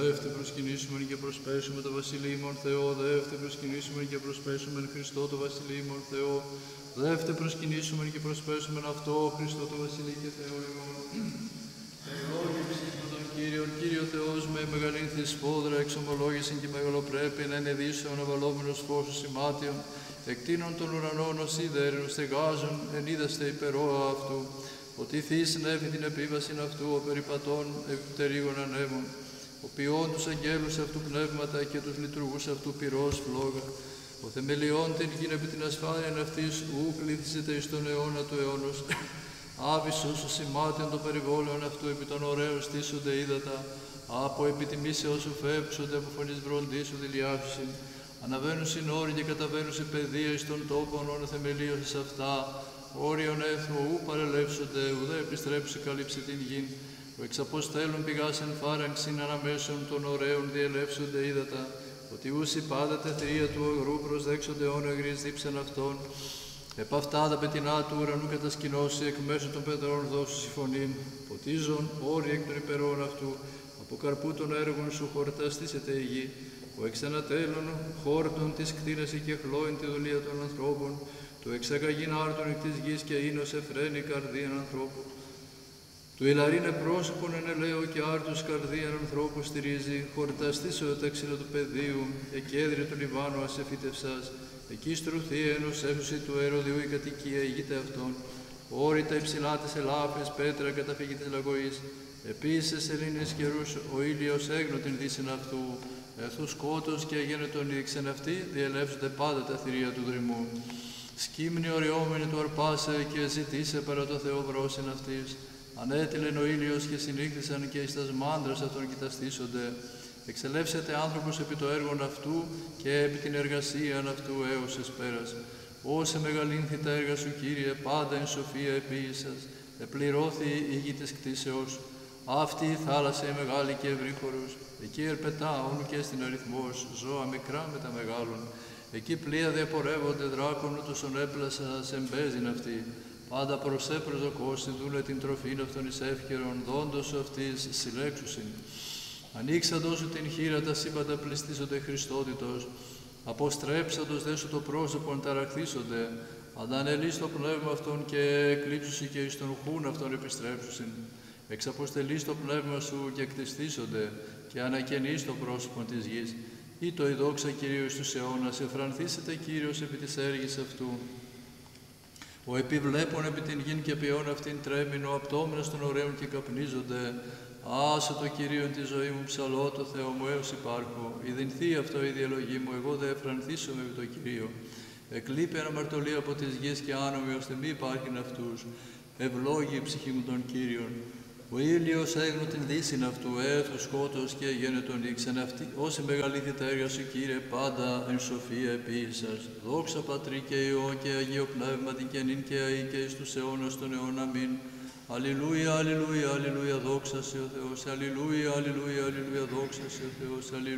Δεύτε προσκυνήσουμε και προσπέσουμε το βασιλείμον Θεό. Δεύτε προσκυνήσουμε και προσπέσουμε Χριστό το βασιλείμον Θεό. Δεύτε προσκυνήσουμε και προσπέσουμε αυτό Χριστό το βασιλεί και Θεό ημών. Ευλόγη ψήφο τον Κύριον, Κύριο Θεός με μεγαλύνθη σπόδρα, εξομολόγησιν και μεγαλοπρέπειαν εν εδίσεων αβαλόμενος φως σημάτιον, εκτείνων των ουρανών ως ιδέρινος στεγάζων, εν είδαστε υπερόα αυτού, ότι θύσνευε την επίβασιν αυτού ο περιπατών ευτερίγων ανέμων, ο ποιών τους αγγέλους αυτού πνεύματα και τους λειτουργούς αυτού πυρός φλόγα, ο θεμελιών την γην επί την ασφάλειαν αυτής ου κλήθησεται εις τον αιώνα του αιώνος, άβυσσος ο σημάτιον των περιβόλαιων αυτού επί των ωραίων στήσονται ύδατα, από επιτιμήσεως σου φεύξονται από φωνής βροντής σου δηλιάσουσιν, αναβαίνουν συνόροι και καταβαίνουν σε παιδεία εις των τόπων όν θεμελίωσες αυτά, όριον έθνο ου παρελεύσονται, ουδέ επιστρέψει καλύψει την γην, ο εξαποστέλων πηγάσεν φάραγξιν αναμέσων των ωραίων διελεύσονται ύδατα, ότι ούσι πάντα τεθρία του αγρού προσδέξονται όν εγρής δίψαν αυτών, επ' αυτά τα πετεινά του ουρανού κατασκηνώσει εκ μέσω των πετρών δώσου συμφωνήν, ποτίζον όροι εκ των υπερών αυτού, από καρπού των έργων σου χορταστήσεται η γη, ο εξανατέλων χόρτων της κτίνεση και χλώην τη δουλεία των ανθρώπων, του εξαγαγήν άρτων εκ της γης και ίνος εφραίνει καρδίαν ανθρώπου. Του ηλαρίνε πρόσωπον εν ελαίο και άρτους καρδίαν ανθρώπου στηρίζει, χορταστήσεω τα ξύλα του πεδίου, εκέδρυ του Λιβάνου ασεφίτευσας, εκεί στρουθεί ενός εύσουση του αεροδιού η κατοικία ηγείται αυτών, όρητα υψηλά της ελάφες, πέτρα καταφύγη της λαγωής, επίσης σελήνες καιρούς ο ήλιος έγνω την δύσιν αυτού, ευθού σκότος και αγένετον ήξεν αυτή, διελεύσονται πάντα τα θηρία του δρυμού. Σκύμνη οριόμενη του αρπάσε και ζητήσε παρά το Θεό βρόσιν αυτής. Ανέτειλεν ο ήλιος και συνήχθησαν και εις τας μάντρας αυτών κοιταστήσονται. Εξελεύσεται άνθρωπος επί το έργον αυτού και επί την εργασίαν αυτού έως εσπέρας. Όσε μεγαλύνθη τα έργα σου, Κύριε, πάντα εν σοφία επίησας, επληρώθη η γη της κτήσεως. Αυτή η θάλασσα η μεγάλη και ευρύχωρος, εκεί ερπετά όνου και στην αριθμός, ζώα μικρά με τα μεγάλων. Εκεί πλοία διαπορεύονται δράκων ούτως ον έπλασα σε μπέζιν αυτή. Πάντα προσέ προσδοκώσιν δούλε την τροφήν αυτών εις εύκαιρον, δόντος σου αυτής συλλέξουσιν. Ανοίξαντος σου την χείρα τα σύμπαντα πληστήσονται Χριστότητος, αποστρέψαντος δε σου το πρόσωπον ταραχθήσονται, αντανελείς το πνεύμα αυτών και εκλείψουσι και εις τον χούν αυτών επιστρέψουσιν. Εξαποστελείς το πνεύμα σου και εκτιστήσονται και ανακαινείς το πρόσωπον της γης. Ή το η δόξα Κυρίου εις τους αιώνας, εφρανθήσετε Κύριος επί της έργης αυτού. Ο επιβλέπων επί την γην και ποιόν αυτήν τρέμην, ο απτόμενος των ωραίων και καπνίζονται. Άσε το Κυρίον τη ζωή μου, ψαλώ το Θεό μου έως υπάρχω. Ιδινθεί αυτό η διαλογή μου, εγώ δε εφρανθήσομαι επί το Κυρίο. Εκλείπει αναμαρτωλία από της γης και άνομοι, ώστε μη υπάρχειν αυτούς. Ευλόγη η ψυχή μου των Κύριων. Ο ήλιος έγνω την δύσιν αυτού, έθος σκότος και γένετον ήξεν αυτή. Όσοι μεγαλύτερη τα έργα σου, Κύριε, πάντα εν σοφία επίησας. Δόξα Πατρί και Υιό και Αγίο Πνεύματι και νυν και αεί και εις τους αιώνας των αιών. Αμήν. Αλληλούια, αλληλούια, αλληλούια, δόξα σε ο Θεός. Αλληλούια, αλληλούια, αλληλούια, δόξα σε ο Θεός.